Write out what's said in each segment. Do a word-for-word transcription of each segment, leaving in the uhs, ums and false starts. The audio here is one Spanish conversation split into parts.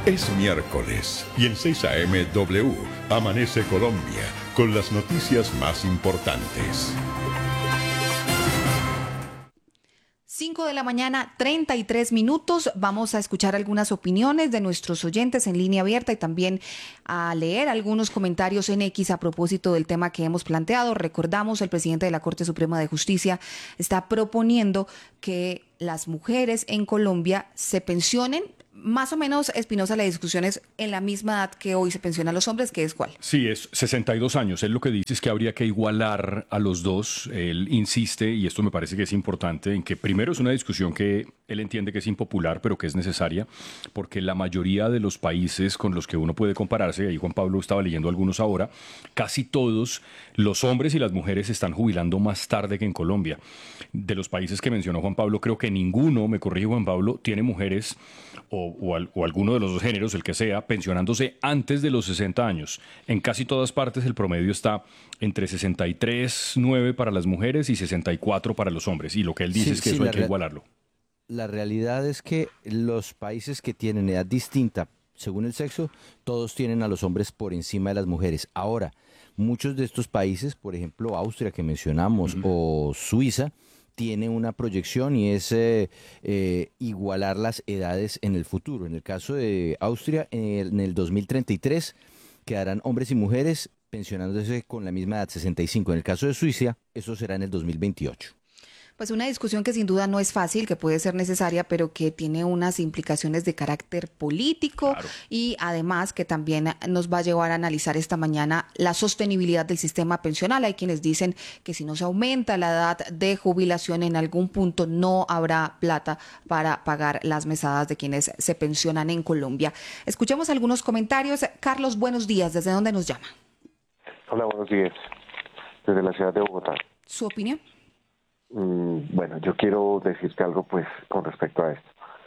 Es miércoles y en seis A M W amanece Colombia con las noticias más importantes. cinco de la mañana, treinta y tres minutos. Vamos a escuchar algunas opiniones de nuestros oyentes en línea abierta y también a leer algunos comentarios en X a propósito del tema que hemos planteado. Recordamos, el presidente de la Corte Suprema de Justicia está proponiendo que las mujeres en Colombia se pensionen. Más o menos, Espinosa, la discusión es en la misma edad que hoy se pensionan los hombres, ¿que es cuál? Sí, es sesenta y dos años. Él lo que dice es que habría que igualar a los dos. Él insiste, y esto me parece que es importante, en que primero es una discusión que él entiende que es impopular, pero que es necesaria, porque la mayoría de los países con los que uno puede compararse, ahí Juan Pablo estaba leyendo algunos ahora, casi todos los hombres y las mujeres se están jubilando más tarde que en Colombia. De los países que mencionó Juan Pablo, creo que ninguno, me corrige Juan Pablo, tiene mujeres o, o, al, o alguno de los dos géneros, el que sea, pensionándose antes de los sesenta años. En casi todas partes el promedio está entre sesenta y tres punto nueve para las mujeres y sesenta y cuatro para los hombres. Y lo que él dice sí, es que sí, eso hay que igualarlo. La realidad es que los países que tienen edad distinta según el sexo, todos tienen a los hombres por encima de las mujeres. Ahora, muchos de estos países, por ejemplo Austria que mencionamos, uh-huh. o Suiza, tiene una proyección y es eh, eh, igualar las edades en el futuro. En el caso de Austria, en el, en el dos mil treinta y tres quedarán hombres y mujeres pensionándose con la misma edad, sesenta y cinco. En el caso de Suiza, eso será en el dos mil veintiocho. Pues una discusión que sin duda no es fácil, que puede ser necesaria, pero que tiene unas implicaciones de carácter político, claro. Y además que también nos va a llevar a analizar esta mañana la sostenibilidad del sistema pensional. Hay quienes dicen que si no se aumenta la edad de jubilación en algún punto no habrá plata para pagar las mesadas de quienes se pensionan en Colombia. Escuchemos algunos comentarios. Carlos, buenos días. ¿Desde dónde nos llama? Hola, buenos días. Desde la ciudad de Bogotá. ¿Su opinión? Bueno, yo quiero decirte algo pues con respecto a esto.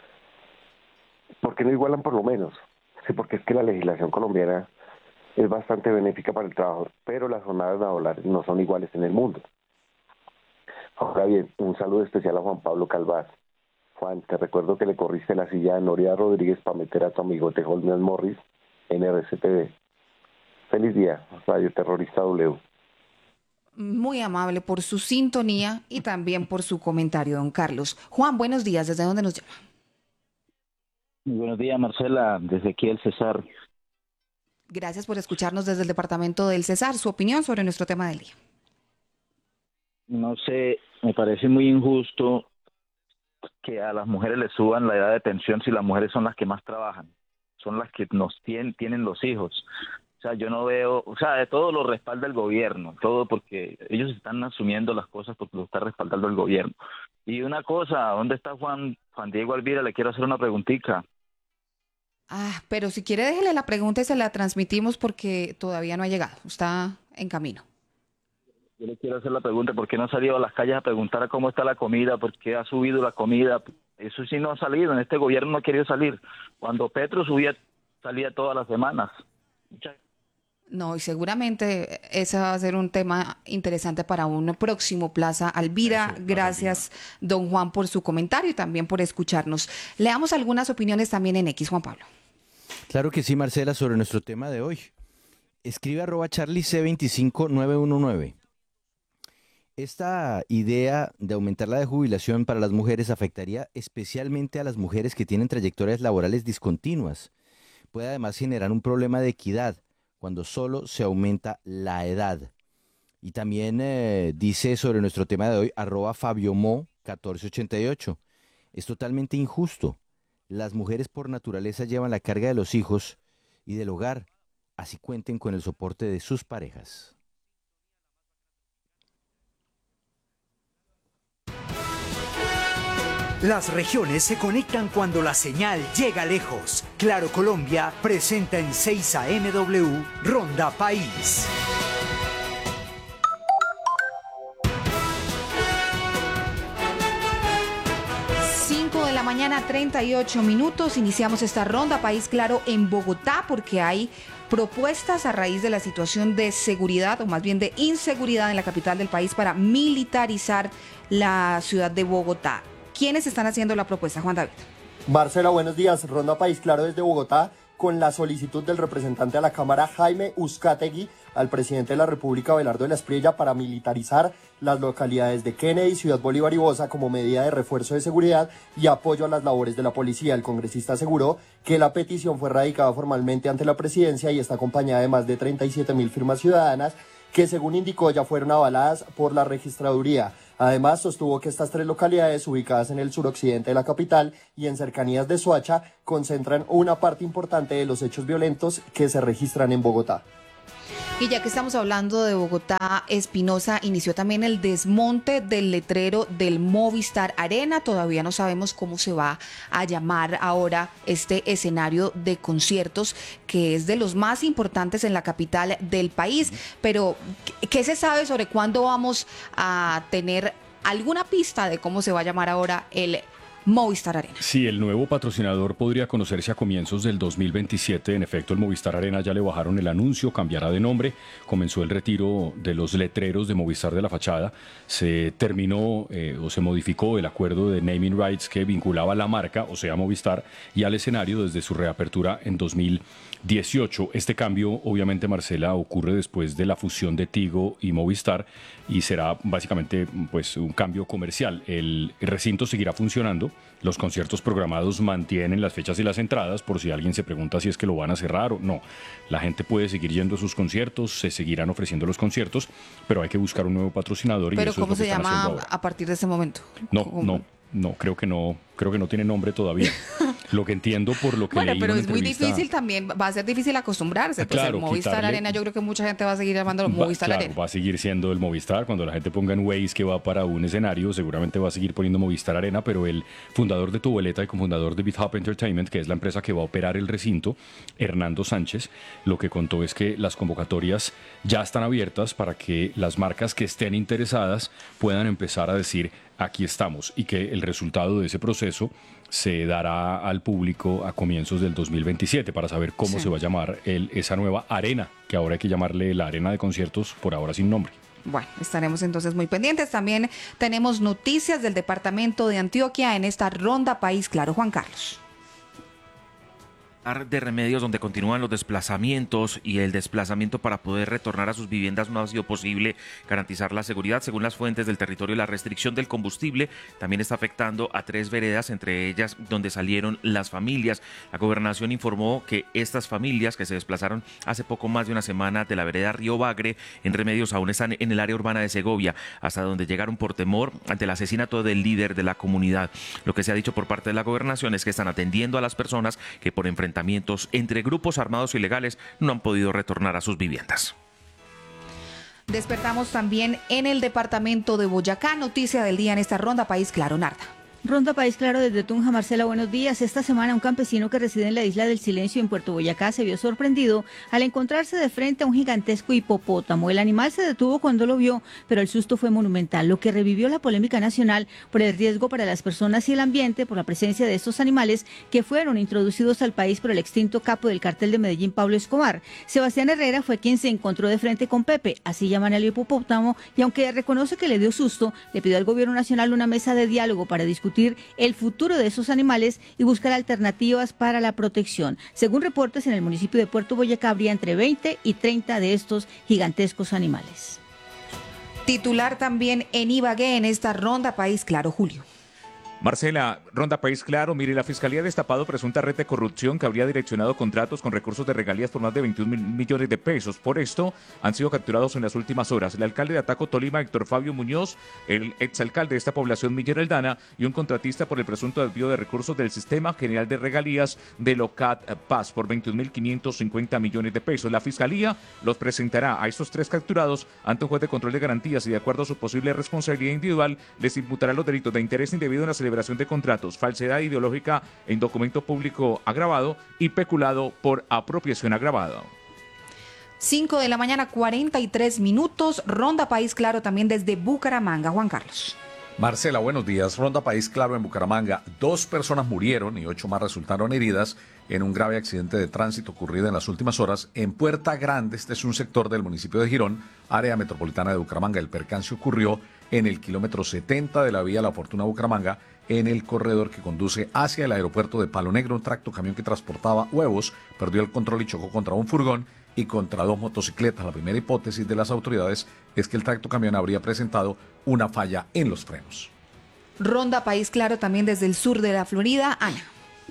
¿Por qué no igualan por lo menos? Sí, porque es que la legislación colombiana es bastante benéfica para el trabajador, pero las jornadas laborales no son iguales en el mundo. Ahora bien, un saludo especial a Juan Pablo Calvás. Juan, te recuerdo que le corriste la silla a Noria Rodríguez para meter a tu amigote Holmes Morris en R C T V. Feliz día, Radio Terrorista W. Muy amable por su sintonía y también por su comentario, don Carlos. Juan, buenos días. ¿Desde dónde nos llama? Muy buenos días, Marcela, desde aquí el Cesar. Gracias por escucharnos desde el departamento del Cesar. ¿Su opinión sobre nuestro tema del día? No sé, me parece muy injusto que a las mujeres les suban la edad de pensión si las mujeres son las que más trabajan, son las que nos tienen, tienen los hijos. O sea, yo no veo, o sea, de todo lo respalda el gobierno, todo porque ellos están asumiendo las cosas porque lo está respaldando el gobierno. Y una cosa, ¿dónde está Juan Juan Diego Alvira? Le quiero hacer una preguntita. Ah, pero si quiere déjele la pregunta y se la transmitimos porque todavía no ha llegado, está en camino. Yo le quiero hacer la pregunta, ¿por qué no ha salido a las calles a preguntar a cómo está la comida? ¿Por qué ha subido la comida? Eso sí no ha salido, en este gobierno no ha querido salir. Cuando Petro subía, salía todas las semanas. Muchas No, y seguramente ese va a ser un tema interesante para un próximo Plaza Alvira. Eso, Gracias, Alvira. Don Juan, por su comentario y también por escucharnos. Leamos algunas opiniones también en X, Juan Pablo. Claro que sí, Marcela, sobre nuestro tema de hoy. Escribe arroba charlie c veinticinco nueve uno nueve. Esta idea de aumentar la de jubilación para las mujeres afectaría especialmente a las mujeres que tienen trayectorias laborales discontinuas. Puede además generar un problema de equidad cuando solo se aumenta la edad. Y también eh, dice sobre nuestro tema de hoy, arroba Fabio Mo catorce ochenta y ocho. Es totalmente injusto. Las mujeres por naturaleza llevan la carga de los hijos y del hogar, así cuenten con el soporte de sus parejas. Las regiones se conectan cuando la señal llega lejos. Claro Colombia presenta en seis A M W Ronda País. cinco de la mañana, treinta y ocho minutos. Iniciamos esta Ronda País Claro en Bogotá porque hay propuestas a raíz de la situación de seguridad, o más bien de inseguridad en la capital del país, para militarizar la ciudad de Bogotá. ¿Quiénes están haciendo la propuesta, Juan David? Marcela, buenos días. Ronda País Claro desde Bogotá con la solicitud del representante a la Cámara Jaime Uzcategui al presidente de la República Abelardo de la Espriella para militarizar las localidades de Kennedy, Ciudad Bolívar y Bosa como medida de refuerzo de seguridad y apoyo a las labores de la policía. El congresista aseguró que la petición fue radicada formalmente ante la presidencia y está acompañada de más de treinta y siete mil firmas ciudadanas que, según indicó, ya fueron avaladas por la registraduría. Además, sostuvo que estas tres localidades, ubicadas en el suroccidente de la capital y en cercanías de Soacha, concentran una parte importante de los hechos violentos que se registran en Bogotá. Y ya que estamos hablando de Bogotá, Espinosa inició también el desmonte del letrero del Movistar Arena. Todavía no sabemos cómo se va a llamar ahora este escenario de conciertos, que es de los más importantes en la capital del país. Pero, ¿qué se sabe sobre cuándo vamos a tener alguna pista de cómo se va a llamar ahora el Movistar Arena? Sí, el nuevo patrocinador podría conocerse a comienzos del dos mil veintisiete. En efecto, el Movistar Arena ya le bajaron el anuncio, cambiará de nombre. Comenzó el retiro de los letreros de Movistar de la fachada. Se terminó eh, o se modificó el acuerdo de naming rights que vinculaba la marca, o sea, Movistar, y al escenario desde su reapertura en dos mil dieciocho. Este cambio, obviamente, Marcela, ocurre después de la fusión de Tigo y Movistar y será básicamente pues un cambio comercial. El recinto seguirá funcionando. Los conciertos programados mantienen las fechas y las entradas, por si alguien se pregunta si es que lo van a cerrar o no. La gente puede seguir yendo a sus conciertos, se seguirán ofreciendo los conciertos, pero hay que buscar un nuevo patrocinador. ¿Pero y eso cómo es lo se que están haciendo llama ahora. a partir de ese momento? No, ¿Cómo? no, no, creo que no, creo que no tiene nombre todavía. Lo que entiendo por lo que Bueno, leí pero en es una muy entrevista- difícil también, va a ser difícil acostumbrarse. Pues Claro, el Movistar quitarle- Arena, yo creo que mucha gente va a seguir llamándolo Va- Movistar claro, Arena. va a seguir siendo el Movistar. Cuando la gente ponga en Waze que va para un escenario, seguramente va a seguir poniendo Movistar Arena, pero el fundador de Tuboleta y cofundador de BitHop Entertainment, que es la empresa que va a operar el recinto, Hernando Sánchez, lo que contó es que las convocatorias ya están abiertas para que las marcas que estén interesadas puedan empezar a decir aquí estamos, y que el resultado de ese proceso se dará al público a comienzos del dos mil veintisiete para saber cómo Sí. se va a llamar el, esa nueva arena, que ahora hay que llamarle la arena de conciertos, por ahora sin nombre. Bueno, estaremos entonces muy pendientes. También tenemos noticias del departamento de Antioquia en esta ronda País Claro. Juan Carlos. De Remedios, donde continúan los desplazamientos y el desplazamiento para poder retornar a sus viviendas no ha sido posible garantizar la seguridad. Según las fuentes del territorio, la restricción del combustible también está afectando a tres veredas, entre ellas donde salieron las familias. La gobernación informó que estas familias que se desplazaron hace poco más de una semana de la vereda Río Bagre en Remedios aún están en el área urbana de Segovia, hasta donde llegaron por temor ante el asesinato del líder de la comunidad. Lo que se ha dicho por parte de la gobernación es que están atendiendo a las personas que por enfrentamientos entre grupos armados ilegales no han podido retornar a sus viviendas. Despertamos también en el departamento de Boyacá. Noticia del día en esta ronda País Claro. Narda. Ronda País Claro desde Tunja. Marcela, buenos días. Esta semana un campesino que reside en la isla del Silencio en Puerto Boyacá se vio sorprendido al encontrarse de frente a un gigantesco hipopótamo. El animal se detuvo cuando lo vio, pero el susto fue monumental, lo que revivió la polémica nacional por el riesgo para las personas y el ambiente por la presencia de estos animales que fueron introducidos al país por el extinto capo del cartel de Medellín, Pablo Escobar. Sebastián Herrera fue quien se encontró de frente con Pepe, así llaman al hipopótamo, y aunque reconoce que le dio susto, le pidió al gobierno nacional una mesa de diálogo para discutir el futuro de esos animales y buscar alternativas para la protección. Según reportes, en el municipio de Puerto Boyacá habría entre veinte y treinta de estos gigantescos animales. Titular también en Ibagué en esta ronda País Claro. Julio. Marcela, ronda País Claro. Mire, la Fiscalía ha destapado presunta red de corrupción que habría direccionado contratos con recursos de regalías por más de veintiún mil millones de pesos. Por esto, han sido capturados en las últimas horas el alcalde de Ataco, Tolima, Héctor Fabio Muñoz, el exalcalde de esta población, Miguel Aldana, y un contratista por el presunto desvío de recursos del Sistema General de Regalías de Locat Paz por veintiún mil quinientos cincuenta millones de pesos. La Fiscalía los presentará a estos tres capturados ante un juez de control de garantías y, de acuerdo a su posible responsabilidad individual, les imputará los delitos de interés indebido en la celebración de contratos, falsedad ideológica en documento público agravado y peculado por apropiación agravada. cinco de la mañana, cuarenta y tres minutos. Ronda País Claro también desde Bucaramanga. Juan Carlos. Marcela, buenos días. Ronda País Claro en Bucaramanga. Dos personas murieron y ocho más resultaron heridas en un grave accidente de tránsito ocurrido en las últimas horas en Puerta Grande. Este es un sector del municipio de Girón, área metropolitana de Bucaramanga. El percance ocurrió en el kilómetro setenta de la vía La Fortuna Bucaramanga, en el corredor que conduce hacia el aeropuerto de Palo Negro. Un tractocamión que transportaba huevos perdió el control y chocó contra un furgón y contra dos motocicletas. La primera hipótesis de las autoridades es que el tractocamión habría presentado una falla en los frenos. Ronda País Claro también desde el sur de la Florida. Ana.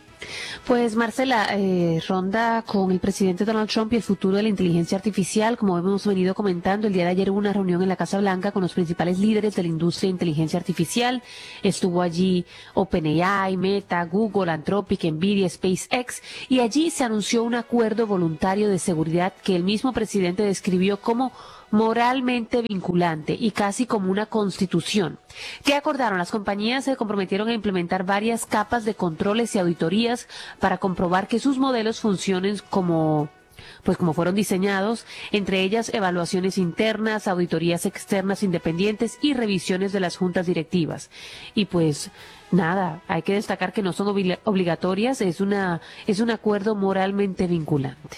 Pues Marcela, eh, ronda con el presidente Donald Trump y el futuro de la inteligencia artificial. Como hemos venido comentando, el día de ayer hubo una reunión en la Casa Blanca con los principales líderes de la industria de inteligencia artificial. Estuvo allí OpenAI, Meta, Google, Anthropic, Nvidia, SpaceX, y allí se anunció un acuerdo voluntario de seguridad que el mismo presidente describió como moralmente vinculante y casi como una constitución. ¿Qué acordaron? Las compañías se comprometieron a implementar varias capas de controles y auditorías para comprobar que sus modelos funcionen como pues como fueron diseñados, entre ellas evaluaciones internas, auditorías externas independientes y revisiones de las juntas directivas. Y pues nada, hay que destacar que no son obli- obligatorias, es una es un acuerdo moralmente vinculante.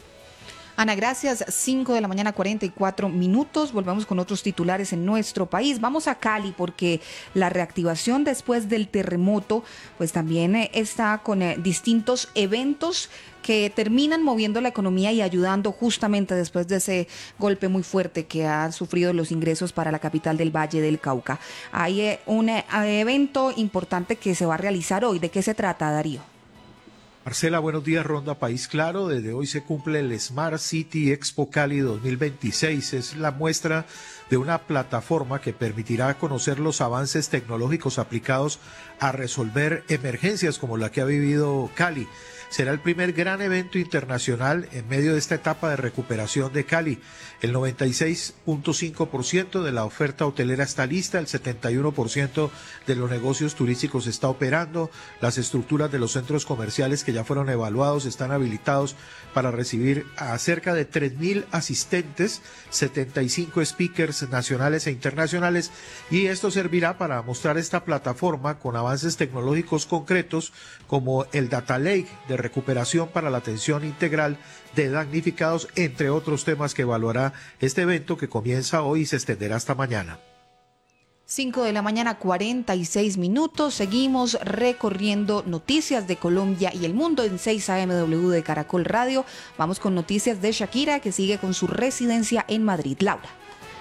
Ana, gracias. cinco de la mañana, cuarenta y cuatro minutos. Volvemos con otros titulares en nuestro país. Vamos a Cali porque la reactivación después del terremoto pues también eh, está con eh, distintos eventos que terminan moviendo la economía y ayudando justamente después de ese golpe muy fuerte que han sufrido los ingresos para la capital del Valle del Cauca. Hay eh, un eh, evento importante que se va a realizar hoy. ¿De qué se trata, Darío? Marcela, buenos días, Ronda País Claro. Desde hoy se cumple el Smart City Expo Cali dos mil veintiséis. Es la muestra de una plataforma que permitirá conocer los avances tecnológicos aplicados a resolver emergencias como la que ha vivido Cali. Será el primer gran evento internacional en medio de esta etapa de recuperación de Cali. El noventa y seis punto cinco por ciento de la oferta hotelera está lista, el setenta y uno por ciento de los negocios turísticos está operando, las estructuras de los centros comerciales que ya fueron evaluados están habilitados para recibir a cerca de tres mil asistentes, setenta y cinco speakers nacionales e internacionales, y esto servirá para mostrar esta plataforma con avances tecnológicos concretos como el Data Lake de recuperación para la atención integral de damnificados, entre otros temas que evaluará este evento que comienza hoy y se extenderá hasta mañana. cinco de la mañana, cuarenta y seis minutos. Seguimos recorriendo noticias de Colombia y el mundo en seis A M W de Caracol Radio. Vamos con noticias de Shakira, que sigue con su residencia en Madrid. Laura.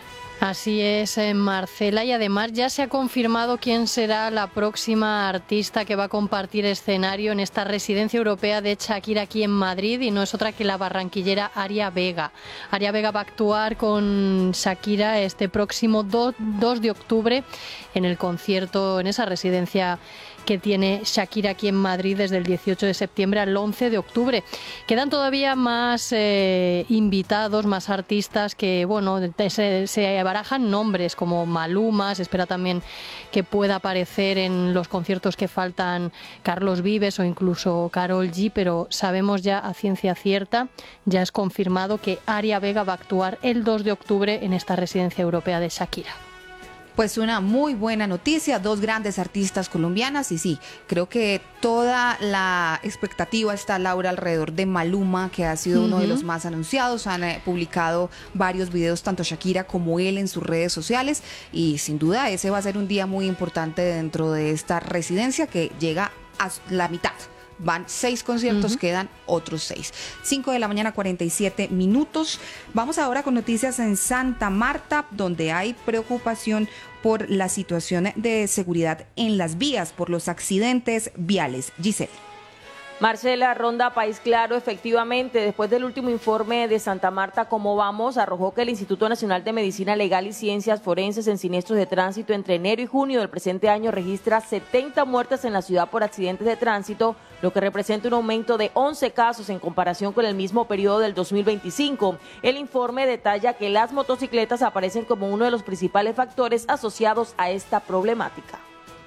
Así es, Marcela, y además ya se ha confirmado quién será la próxima artista que va a compartir escenario en esta residencia europea de Shakira aquí en Madrid, y no es otra que la barranquillera Aria Vega. Aria Vega va a actuar con Shakira este próximo dos de octubre en el concierto en esa residencia que tiene Shakira aquí en Madrid desde el dieciocho de septiembre al once de octubre. Quedan todavía más eh, invitados, más artistas que, bueno, se, se barajan nombres como Maluma. Se espera también que pueda aparecer en los conciertos que faltan Carlos Vives o incluso Karol G, pero sabemos ya a ciencia cierta, ya es confirmado que Aria Vega va a actuar el dos de octubre en esta residencia europea de Shakira. Pues una muy buena noticia, dos grandes artistas colombianas, y sí, creo que toda la expectativa está, Laura, alrededor de Maluma, que ha sido uh-huh. uno de los más anunciados. Han eh, publicado varios videos, tanto Shakira como él, en sus redes sociales, y sin duda ese va a ser un día muy importante dentro de esta residencia que llega a la mitad. Van seis conciertos, uh-huh. quedan otros seis. cinco de la mañana, cuarenta y siete minutos. Vamos ahora con noticias en Santa Marta, donde hay preocupación por la situación de seguridad en las vías, por los accidentes viales. Giselle. Marcela, Ronda País Claro, efectivamente, después del último informe de Santa Marta, ¿Cómo vamos?, arrojó que el Instituto Nacional de Medicina Legal y Ciencias Forenses en siniestros de tránsito entre enero y junio del presente año registra setenta muertes en la ciudad por accidentes de tránsito, lo que representa un aumento de once casos en comparación con el mismo periodo del dos mil veinticinco. El informe detalla que las motocicletas aparecen como uno de los principales factores asociados a esta problemática.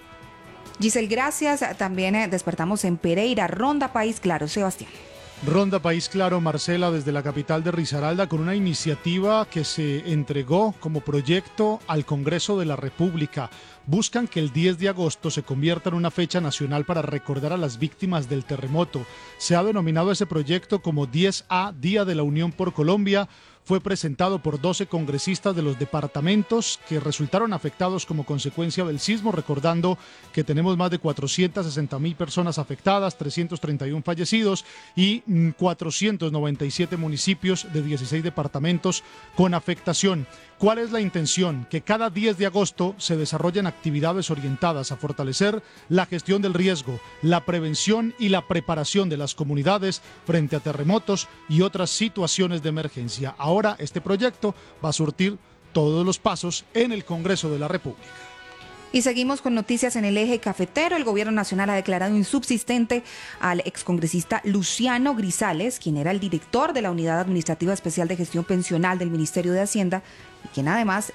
Giselle, gracias. También eh, despertamos en Pereira. Ronda País Claro, Sebastián. Ronda País Claro, Marcela, desde la capital de Risaralda, con una iniciativa que se entregó como proyecto al Congreso de la República. Buscan que el diez de agosto se convierta en una fecha nacional para recordar a las víctimas del terremoto. Se ha denominado ese proyecto como diez A, Día de la Unión por Colombia, fue presentado por doce congresistas de los departamentos que resultaron afectados como consecuencia del sismo, recordando que tenemos más de cuatrocientas sesenta mil personas afectadas, trescientos treinta y uno fallecidos y cuatrocientos noventa y siete municipios de dieciséis departamentos con afectación. ¿Cuál es la intención? Que cada diez de agosto se desarrollen actividades orientadas a fortalecer la gestión del riesgo, la prevención y la preparación de las comunidades frente a terremotos y otras situaciones de emergencia. Ahora este proyecto va a surtir todos los pasos en el Congreso de la República. Y seguimos con noticias en el eje cafetero. El gobierno nacional ha declarado insubsistente al excongresista Luciano Grisales, quien era el director de la Unidad Administrativa Especial de Gestión Pensional del Ministerio de Hacienda y quien además